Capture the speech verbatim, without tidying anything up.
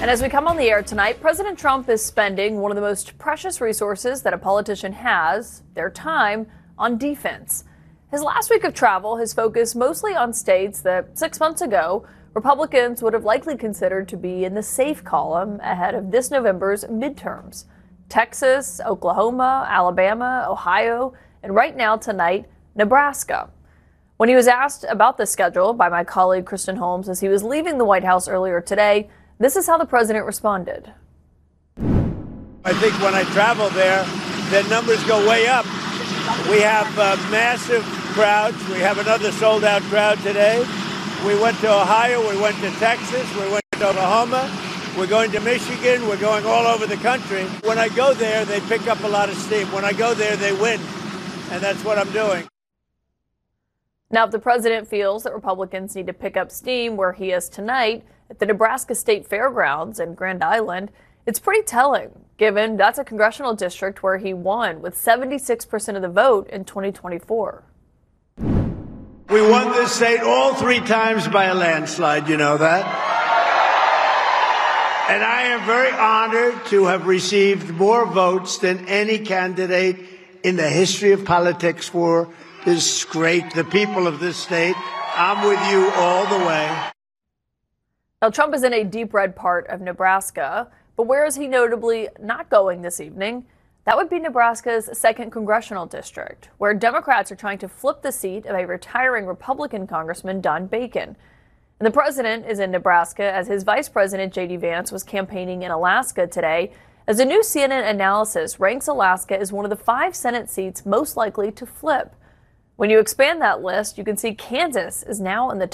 And as we come on the air tonight, President Trump is spending one of the most precious resources that a politician has, their time, on defense. His last week of travel has focused mostly on states that six months ago, Republicans would have likely considered to be in the safe column ahead of this November's midterms. Texas, Oklahoma, Alabama, Ohio, and right now tonight, Nebraska. When he was asked about the schedule by my colleague Kristen Holmes as he was leaving the White House earlier today, this is how the president responded. I think when I travel there, the numbers go way up. We have uh, massive crowds. We have another sold-out crowd today. We went to Ohio. We went to Texas. We went to Oklahoma. We're going to Michigan. We're going all over the country. When I go there, they pick up a lot of steam. When I go there, they win. And that's what I'm doing. Now, if the president feels that Republicans need to pick up steam where he is tonight at the Nebraska State Fairgrounds in Grand Island, it's pretty telling, given that's a congressional district where he won with seventy-six percent of the vote in twenty twenty-four. We won this state all three times by a landslide, you know that? And I am very honored to have received more votes than any candidate in the history of politics for this great, the people of this state. I'm with you all the way. Now, Trump is in a deep red part of Nebraska, but where is he notably not going this evening? That would be Nebraska's second congressional district, where Democrats are trying to flip the seat of a retiring Republican Congressman Don Bacon. And the president is in Nebraska as his vice president, J D Vance, was campaigning in Alaska today, as a new C N N analysis ranks Alaska as one of the five Senate seats most likely to flip. When you expand that list, you can see Kansas is now in the